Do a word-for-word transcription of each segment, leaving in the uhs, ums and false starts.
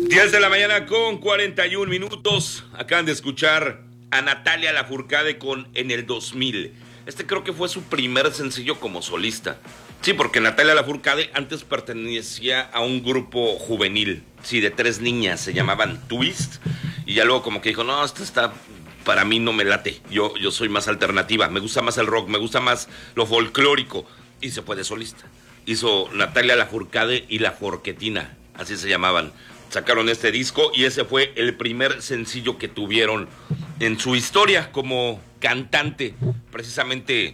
diez de la mañana con cuarenta y un minutos. Acaban de escuchar a Natalia Lafourcade con En el dos mil. Este creo que fue su primer sencillo como solista. Sí, porque Natalia Lafourcade antes pertenecía a un grupo juvenil. Sí, de tres niñas, se llamaban Twist. Y ya luego como que dijo, no, esto está... para mí no me late. Yo, yo soy más alternativa. Me gusta más el rock, me gusta más lo folclórico. Y se fue de solista. Hizo Natalia Lafourcade y La Forquetina. Así se llamaban. Sacaron este disco y ese fue el primer sencillo que tuvieron en su historia como cantante, precisamente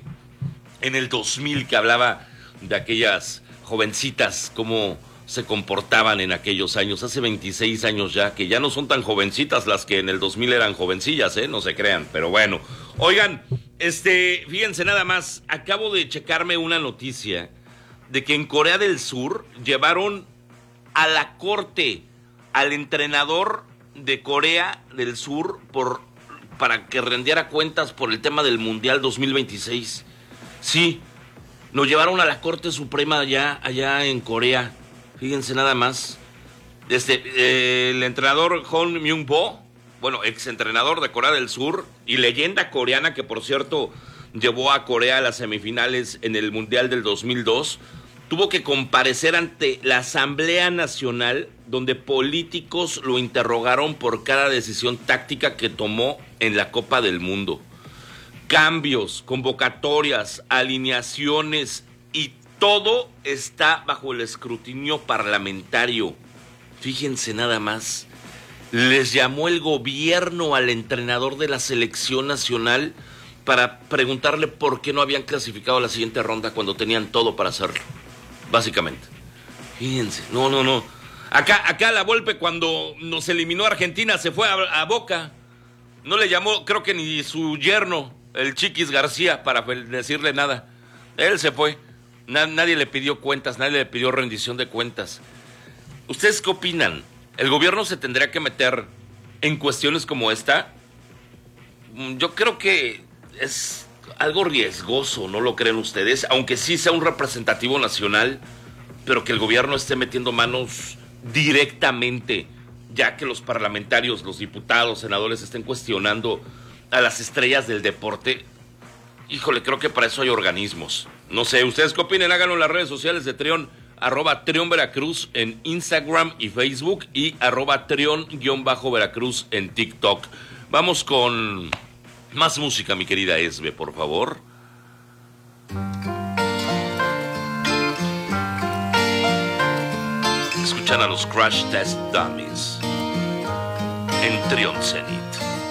en el dos mil, que hablaba de aquellas jovencitas, cómo se comportaban en aquellos años, hace veintiséis años ya, que ya no son tan jovencitas las que en el dos mil eran jovencillas, ¿eh? No se crean, pero bueno. Oigan, este, fíjense nada más, acabo de checarme una noticia de que en Corea del Sur llevaron a la corte al entrenador de Corea del Sur por, para que rendiera cuentas por el tema del Mundial dos mil veintiséis. Sí, lo llevaron a la Corte Suprema allá, allá en Corea. Fíjense nada más. Este, eh, el entrenador Hong Myung-bo, bueno, exentrenador de Corea del Sur y leyenda coreana que, por cierto, llevó a Corea a las semifinales en el Mundial del dos mil dos, tuvo que comparecer ante la Asamblea Nacional, donde políticos lo interrogaron por cada decisión táctica que tomó en la Copa del Mundo. Cambios, convocatorias, alineaciones y todo está bajo el escrutinio parlamentario. Fíjense nada más. Les llamó el gobierno al entrenador de la selección nacional para preguntarle por qué no habían clasificado a la siguiente ronda cuando tenían todo para hacerlo. Básicamente. Fíjense, no, no, no. Acá, acá la Volpe, cuando nos eliminó Argentina, se fue a, a Boca. No le llamó, creo que ni su yerno, el Chiquis García, para decirle nada. Él se fue. Na, nadie le pidió cuentas, nadie le pidió rendición de cuentas. ¿Ustedes qué opinan? ¿El gobierno se tendría que meter en cuestiones como esta? Yo creo que es algo riesgoso, ¿no lo creen ustedes? Aunque sí sea un representativo nacional, pero que el gobierno esté metiendo manos directamente, ya que los parlamentarios, los diputados, senadores estén cuestionando a las estrellas del deporte. Híjole, creo que para eso hay organismos. No sé, ¿ustedes qué opinan? Háganlo en las redes sociales de Trión, arroba Trión Veracruz en Instagram y Facebook y arroba Trión-Veracruz en TikTok. Vamos con más música, mi querida Esbe, por favor. Escuchan a los Crash Test Dummies en Trión Zenit.